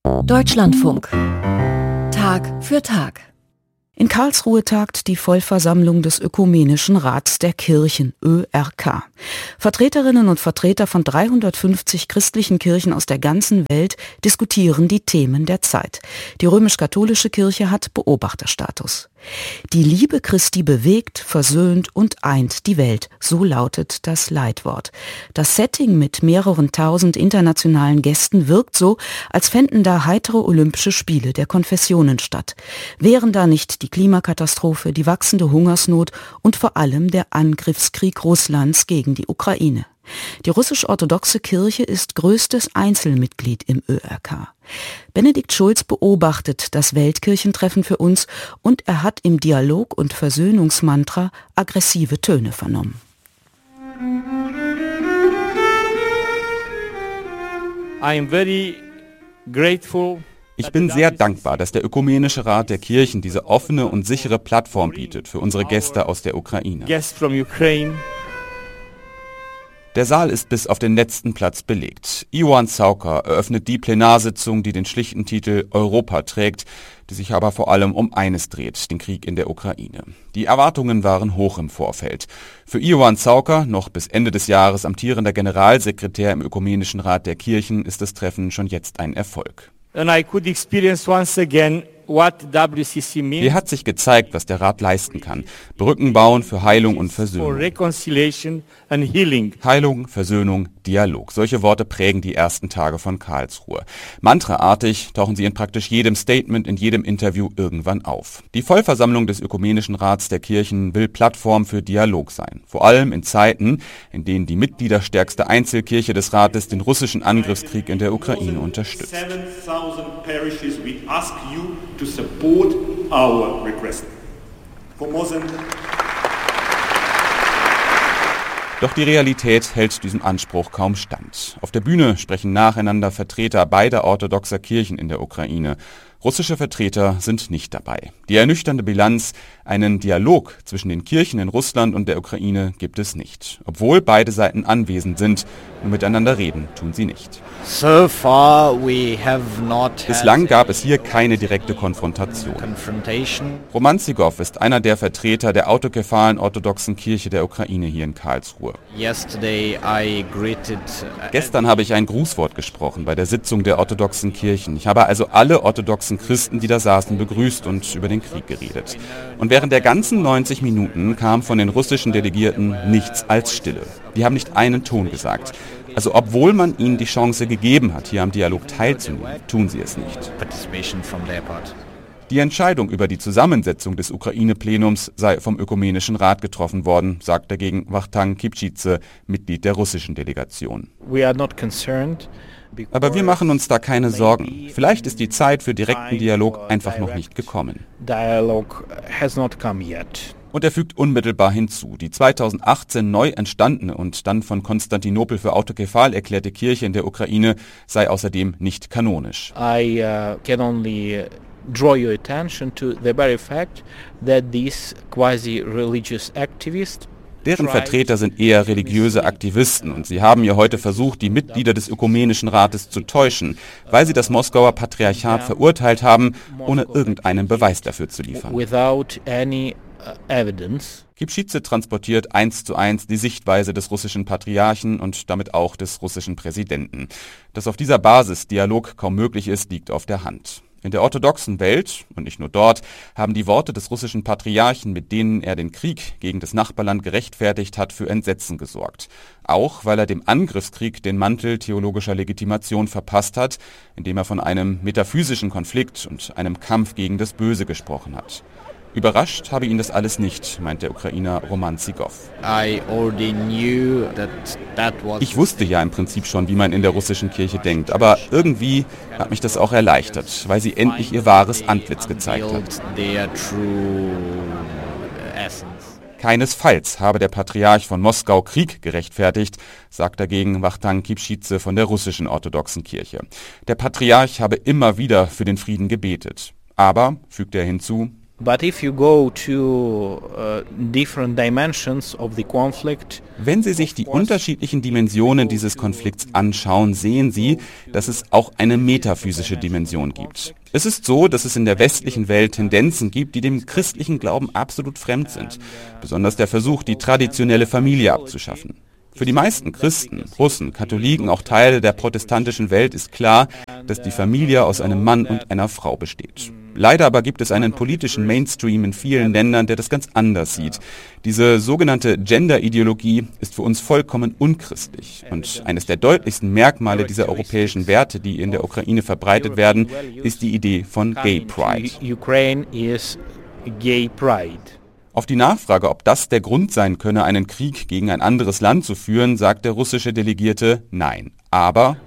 Deutschlandfunk. Tag für Tag. In Karlsruhe tagt die Vollversammlung des Ökumenischen Rats der Kirchen, ÖRK. Vertreterinnen und Vertreter von 350 christlichen Kirchen aus der ganzen Welt diskutieren die Themen der Zeit. Die römisch-katholische Kirche hat Beobachterstatus. Die Liebe Christi bewegt, versöhnt und eint die Welt, so lautet das Leitwort. Das Setting mit mehreren tausend internationalen Gästen wirkt so, als fänden da heitere Olympische Spiele der Konfessionen statt. Wären da nicht die Klimakatastrophe, die wachsende Hungersnot und vor allem der Angriffskrieg Russlands gegen die Ukraine. Die russisch-orthodoxe Kirche ist größtes Einzelmitglied im ÖRK. Benedikt Schulz beobachtet das Weltkirchentreffen für uns und er hat im Dialog- und Versöhnungsmantra aggressive Töne vernommen. Ich bin sehr dankbar, dass der Ökumenische Rat der Kirchen diese offene und sichere Plattform bietet für unsere Gäste aus der Ukraine. Der Saal ist bis auf den letzten Platz belegt. Iwan Sauka eröffnet die Plenarsitzung, die den schlichten Titel Europa trägt, die sich aber vor allem um eines dreht, den Krieg in der Ukraine. Die Erwartungen waren hoch im Vorfeld. Für Iwan Sauka, noch bis Ende des Jahres amtierender Generalsekretär im Ökumenischen Rat der Kirchen, ist das Treffen schon jetzt ein Erfolg. Hier hat sich gezeigt, was der Rat leisten kann. Brücken bauen für Heilung und Versöhnung. Heilung, Versöhnung, Dialog. Solche Worte prägen die ersten Tage von Karlsruhe. Mantraartig tauchen sie in praktisch jedem Statement, in jedem Interview irgendwann auf. Die Vollversammlung des Ökumenischen Rats der Kirchen will Plattform für Dialog sein. Vor allem in Zeiten, in denen die mitgliederstärkste Einzelkirche des Rates den russischen Angriffskrieg in der Ukraine unterstützt. To support our request. Doch die Realität hält diesem Anspruch kaum stand. Auf der Bühne sprechen nacheinander Vertreter beider orthodoxer Kirchen in der Ukraine. Russische Vertreter sind nicht dabei. Die ernüchternde Bilanz: einen Dialog zwischen den Kirchen in Russland und der Ukraine gibt es nicht. Obwohl beide Seiten anwesend sind, nur miteinander reden tun sie nicht. Bislang gab es hier keine direkte Konfrontation. Roman Zigov ist einer der Vertreter der autokephalen orthodoxen Kirche der Ukraine hier in Karlsruhe. Gestern habe ich ein Grußwort gesprochen bei der Sitzung der orthodoxen Kirchen. Ich habe also alle orthodoxen Christen, die da saßen, begrüßt und über den Krieg geredet. Und während der ganzen 90 Minuten kam von den russischen Delegierten nichts als Stille. Die haben nicht einen Ton gesagt. Also obwohl man ihnen die Chance gegeben hat, hier am Dialog teilzunehmen, tun sie es nicht. Die Entscheidung über die Zusammensetzung des Ukraine-Plenums sei vom Ökumenischen Rat getroffen worden, sagt dagegen Wachtank Kipchidze, Mitglied der russischen Delegation. Aber wir machen uns da keine Sorgen. Vielleicht ist die Zeit für direkten Dialog einfach noch nicht gekommen. Und er fügt unmittelbar hinzu, die 2018 neu entstandene und dann von Konstantinopel für autokephal erklärte Kirche in der Ukraine sei außerdem nicht kanonisch. Draw your attention to the very fact that these quasi-religious activists. Deren Vertreter sind eher religiöse Aktivisten und sie haben ja heute versucht, die Mitglieder des Ökumenischen Rates zu täuschen, weil sie das Moskauer Patriarchat verurteilt haben, ohne irgendeinen Beweis dafür zu liefern. Kipchidze transportiert 1:1 die Sichtweise des russischen Patriarchen und damit auch des russischen Präsidenten. Dass auf dieser Basis Dialog kaum möglich ist, liegt auf der Hand. In der orthodoxen Welt, und nicht nur dort, haben die Worte des russischen Patriarchen, mit denen er den Krieg gegen das Nachbarland gerechtfertigt hat, für Entsetzen gesorgt. Auch weil er dem Angriffskrieg den Mantel theologischer Legitimation verpasst hat, indem er von einem metaphysischen Konflikt und einem Kampf gegen das Böse gesprochen hat. Überrascht habe ihn das alles nicht, meint der Ukrainer Roman Zigov. Ich wusste ja im Prinzip schon, wie man in der russischen Kirche denkt, aber irgendwie hat mich das auch erleichtert, weil sie endlich ihr wahres Antlitz gezeigt hat. Keinesfalls habe der Patriarch von Moskau Krieg gerechtfertigt, sagt dagegen Wachtank Kipchidze von der russischen orthodoxen Kirche. Der Patriarch habe immer wieder für den Frieden gebetet. Aber, fügt er hinzu, But if you go to different dimensions of the conflict, wenn Sie sich die unterschiedlichen Dimensionen dieses Konflikts anschauen, sehen Sie, dass es auch eine metaphysische Dimension gibt. Es ist so, dass es in der westlichen Welt Tendenzen gibt, die dem christlichen Glauben absolut fremd sind. Besonders der Versuch, die traditionelle Familie abzuschaffen. Für die meisten Christen, Russen, Katholiken, auch Teile der protestantischen Welt ist klar, dass die Familie aus einem Mann und einer Frau besteht. Leider aber gibt es einen politischen Mainstream in vielen Ländern, der das ganz anders sieht. Diese sogenannte Gender-Ideologie ist für uns vollkommen unchristlich. Und eines der deutlichsten Merkmale dieser europäischen Werte, die in der Ukraine verbreitet werden, ist die Idee von Gay Pride. Auf die Nachfrage, ob das der Grund sein könne, einen Krieg gegen ein anderes Land zu führen, sagt der russische Delegierte nein. Aber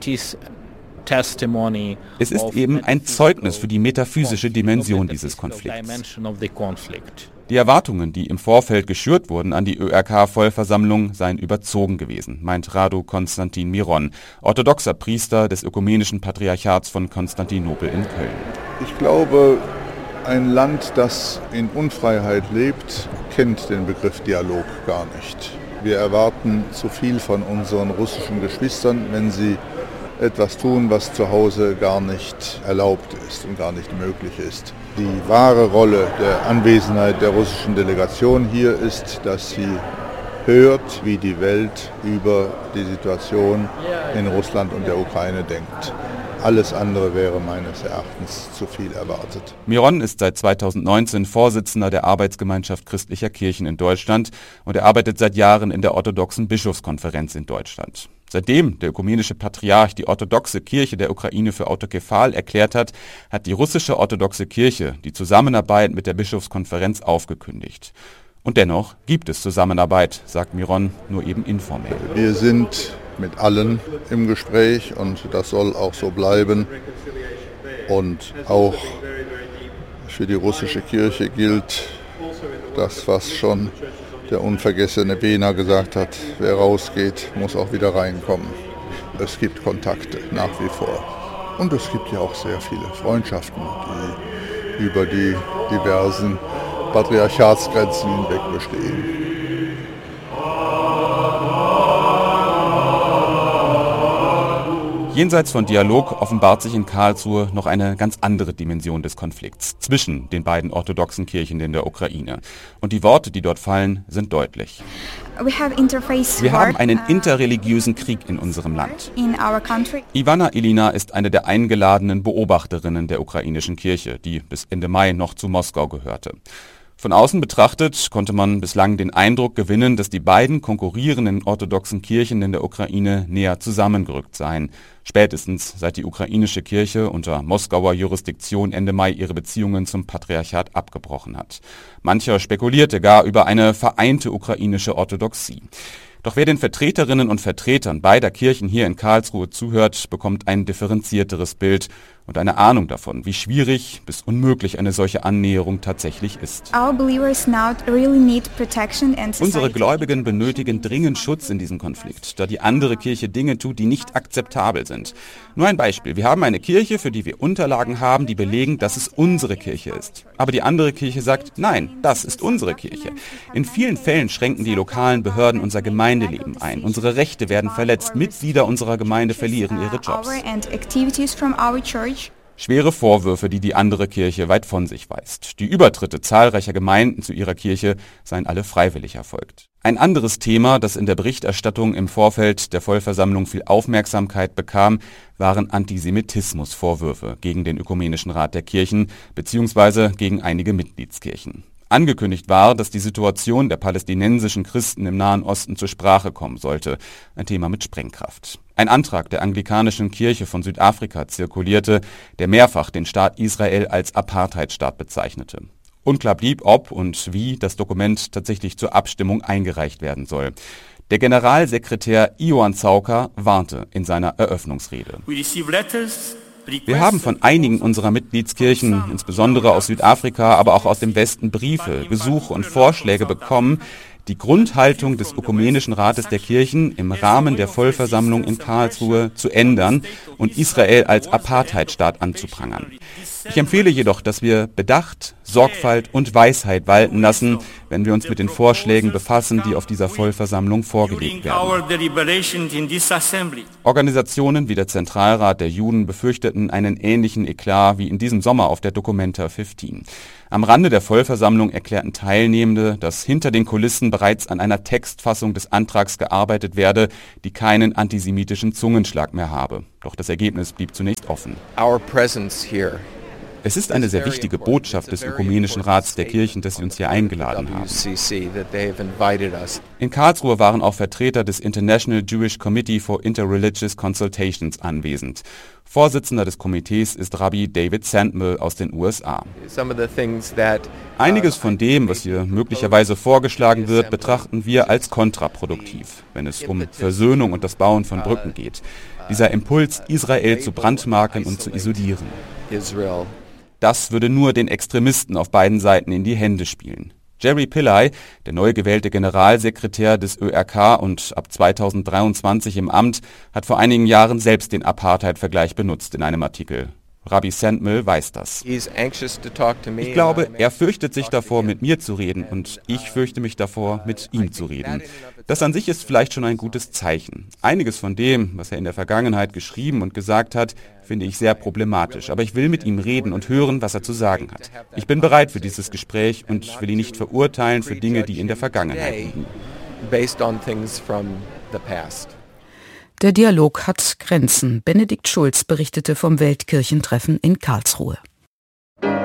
es ist eben ein Zeugnis für die metaphysische Dimension dieses Konflikts. Die Erwartungen, die im Vorfeld geschürt wurden an die ÖRK-Vollversammlung, seien überzogen gewesen, meint Radu Konstantin Miron, orthodoxer Priester des Ökumenischen Patriarchats von Konstantinopel in Köln. Ich glaube, ein Land, das in Unfreiheit lebt, kennt den Begriff Dialog gar nicht. Wir erwarten zu viel von unseren russischen Geschwistern, wenn sie etwas tun, was zu Hause gar nicht erlaubt ist und gar nicht möglich ist. Die wahre Rolle der Anwesenheit der russischen Delegation hier ist, dass sie hört, wie die Welt über die Situation in Russland und der Ukraine denkt. Alles andere wäre meines Erachtens zu viel erwartet. Miron ist seit 2019 Vorsitzender der Arbeitsgemeinschaft christlicher Kirchen in Deutschland und er arbeitet seit Jahren in der orthodoxen Bischofskonferenz in Deutschland. Seitdem der ökumenische Patriarch die orthodoxe Kirche der Ukraine für autokephal erklärt hat, hat die russische orthodoxe Kirche die Zusammenarbeit mit der Bischofskonferenz aufgekündigt. Und dennoch gibt es Zusammenarbeit, sagt Miron, nur eben informell. Wir sind mit allen im Gespräch und das soll auch so bleiben. Und auch für die russische Kirche gilt das, was schon der unvergessene Bena gesagt hat, wer rausgeht, muss auch wieder reinkommen. Es gibt Kontakte nach wie vor. Und es gibt ja auch sehr viele Freundschaften, die über die diversen Patriarchatsgrenzen hinweg bestehen. Jenseits von Dialog offenbart sich in Karlsruhe noch eine ganz andere Dimension des Konflikts zwischen den beiden orthodoxen Kirchen in der Ukraine. Und die Worte, die dort fallen, sind deutlich. Wir haben einen interreligiösen Krieg in unserem Land. Ivana Ilina ist eine der eingeladenen Beobachterinnen der ukrainischen Kirche, die bis Ende Mai noch zu Moskau gehörte. Von außen betrachtet konnte man bislang den Eindruck gewinnen, dass die beiden konkurrierenden orthodoxen Kirchen in der Ukraine näher zusammengerückt seien. Spätestens seit die ukrainische Kirche unter Moskauer Jurisdiktion Ende Mai ihre Beziehungen zum Patriarchat abgebrochen hat. Mancher spekulierte gar über eine vereinte ukrainische Orthodoxie. Doch wer den Vertreterinnen und Vertretern beider Kirchen hier in Karlsruhe zuhört, bekommt ein differenzierteres Bild und eine Ahnung davon, wie schwierig bis unmöglich eine solche Annäherung tatsächlich ist. Unsere Gläubigen benötigen dringend Schutz in diesem Konflikt, da die andere Kirche Dinge tut, die nicht akzeptabel sind. Nur ein Beispiel. Wir haben eine Kirche, für die wir Unterlagen haben, die belegen, dass es unsere Kirche ist. Aber die andere Kirche sagt, nein, das ist unsere Kirche. In vielen Fällen schränken die lokalen Behörden unser Gemeindeleben ein. Unsere Rechte werden verletzt. Mitglieder unserer Gemeinde verlieren ihre Jobs. Schwere Vorwürfe, die die andere Kirche weit von sich weist. Die Übertritte zahlreicher Gemeinden zu ihrer Kirche seien alle freiwillig erfolgt. Ein anderes Thema, das in der Berichterstattung im Vorfeld der Vollversammlung viel Aufmerksamkeit bekam, waren Antisemitismusvorwürfe gegen den Ökumenischen Rat der Kirchen bzw. gegen einige Mitgliedskirchen. Angekündigt war, dass die Situation der palästinensischen Christen im Nahen Osten zur Sprache kommen sollte. Ein Thema mit Sprengkraft. Ein Antrag der anglikanischen Kirche von Südafrika zirkulierte, der mehrfach den Staat Israel als Apartheidstaat bezeichnete. Unklar blieb, ob und wie das Dokument tatsächlich zur Abstimmung eingereicht werden soll. Der Generalsekretär Ioan Zauka warnte in seiner Eröffnungsrede. Wir haben von einigen unserer Mitgliedskirchen, insbesondere aus Südafrika, aber auch aus dem Westen, Briefe, Gesuche und Vorschläge bekommen, die Grundhaltung des Ökumenischen Rates der Kirchen im Rahmen der Vollversammlung in Karlsruhe zu ändern und Israel als Apartheidstaat anzuprangern. Ich empfehle jedoch, dass wir Bedacht, Sorgfalt und Weisheit walten lassen, wenn wir uns mit den Vorschlägen befassen, die auf dieser Vollversammlung vorgelegt werden. Organisationen wie der Zentralrat der Juden befürchteten einen ähnlichen Eklat wie in diesem Sommer auf der Documenta 15. Am Rande der Vollversammlung erklärten Teilnehmende, dass hinter den Kulissen bereits an einer Textfassung des Antrags gearbeitet werde, die keinen antisemitischen Zungenschlag mehr habe. Doch das Ergebnis blieb zunächst offen. Es ist eine sehr wichtige Botschaft des Ökumenischen Rats der Kirchen, dass Sie uns hier eingeladen haben. In Karlsruhe waren auch Vertreter des International Jewish Committee for Interreligious Consultations anwesend. Vorsitzender des Komitees ist Rabbi David Sandmill aus den USA. Einiges von dem, was hier möglicherweise vorgeschlagen wird, betrachten wir als kontraproduktiv, wenn es um Versöhnung und das Bauen von Brücken geht. Dieser Impuls, Israel zu brandmarken und zu isolieren. Das würde nur den Extremisten auf beiden Seiten in die Hände spielen. Jerry Pillay, der neu gewählte Generalsekretär des ÖRK und ab 2023 im Amt, hat vor einigen Jahren selbst den Apartheid-Vergleich benutzt in einem Artikel. Rabbi Sandmill weiß das. Ich glaube, er fürchtet sich davor, mit mir zu reden, und ich fürchte mich davor, mit ihm zu reden. Das an sich ist vielleicht schon ein gutes Zeichen. Einiges von dem, was er in der Vergangenheit geschrieben und gesagt hat, finde ich sehr problematisch. Aber ich will mit ihm reden und hören, was er zu sagen hat. Ich bin bereit für dieses Gespräch und will ihn nicht verurteilen für Dinge, die in der Vergangenheit liegen. Der Dialog hat Grenzen. Benedikt Schulz berichtete vom Weltkirchentreffen in Karlsruhe.